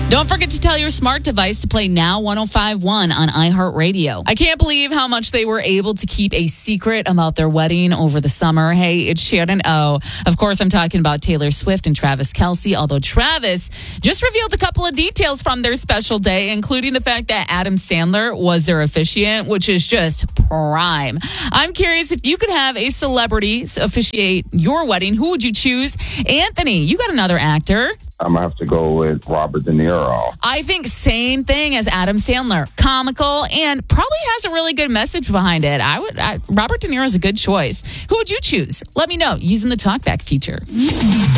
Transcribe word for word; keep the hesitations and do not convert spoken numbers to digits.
Don't forget to tell your smart device to play Now one oh five point one on iHeartRadio. I can't believe how much they were able to keep a secret about their wedding over the summer. Hey, it's Shannon O. Of course, I'm talking about Taylor Swift and Travis Kelce, although Travis just revealed a couple of details from their special day, including the fact that Adam Sandler was their officiant, which is just prime. I'm curious, if you could have a celebrity officiate your wedding, who would you choose? Anthony, you got another actor. I'm going to have to go with Robert De Niro. I think same thing as Adam Sandler. Comical and probably has a really good message behind it. I would. I, Robert De Niro is a good choice. Who would you choose? Let me know using the TalkBack feature.